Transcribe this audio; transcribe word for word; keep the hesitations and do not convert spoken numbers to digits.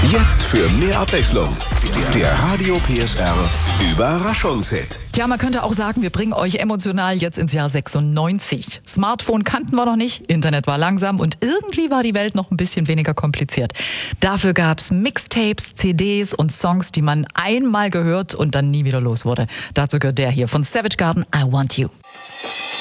Jetzt für mehr Abwechslung. Der Radio P S R Überraschungshit. Ja, man könnte auch sagen, wir bringen euch emotional jetzt ins Jahr sechsundneunzig. Smartphone kannten wir noch nicht, Internet war langsam und irgendwie war die Welt noch ein bisschen weniger kompliziert. Dafür gab's Mixtapes, C Ds und Songs, die man einmal gehört und dann nie wieder los wurde. Dazu gehört der hier von Savage Garden, I Want You.